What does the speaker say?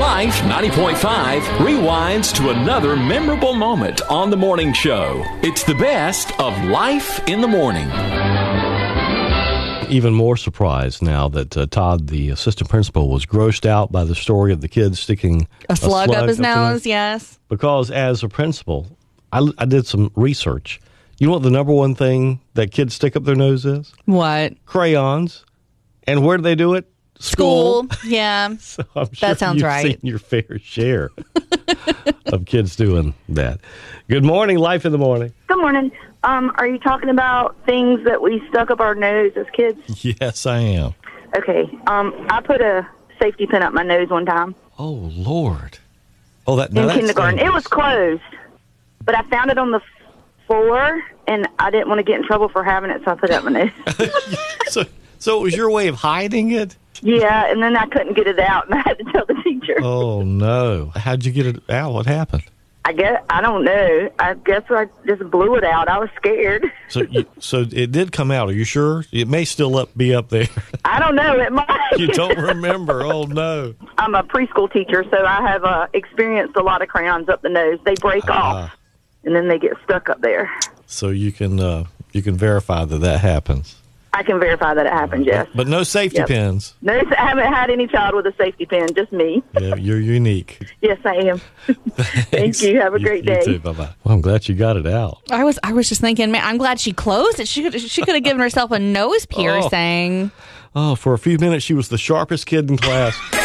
Life 90.5 rewinds to another memorable moment on the morning show. It's the best of Life in the Morning. Even more surprised now that Todd, the assistant principal, was grossed out by the story of the kid sticking a slug up his nose, yes. Because as a principal, I did some research. You know what the number one thing that kids stick up their nose is? What? Crayons. And where do they do it? School. Yeah. So I'm sure that sounds you've right. seen your fair share of kids doing that. Good morning, Life in the Morning. Good morning. Are you talking about things that we stuck up our nose as kids? Yes, I am. Okay. I put a safety pin up my nose one time. Oh, Lord. Oh, in kindergarten. It was closed, but I found it on the floor, and I didn't want to get in trouble for having it, so I put it up my nose. So it was your way of hiding it? Yeah, and then I couldn't get it out, and I had to tell the teacher. Oh, no. How'd you get it out? What happened? I don't know. I guess I just blew it out. I was scared. So it did come out. Are you sure? It may still be up there. I don't know. It might. You don't remember. Oh, no. I'm a preschool teacher, so I have experienced a lot of crayons up the nose. They break off, and then they get stuck up there. So you can verify that happens. I can verify that it happened, yes. But no safety pins. No, I haven't had any child with a safety pin, just me. Yeah, you're unique. Yes, I am. Thank you. Have a great day. You too. Bye-bye. Well, I'm glad you got it out. I was just thinking, man, I'm glad she closed it. She could have given herself a nose piercing. Oh, for a few minutes, she was the sharpest kid in class.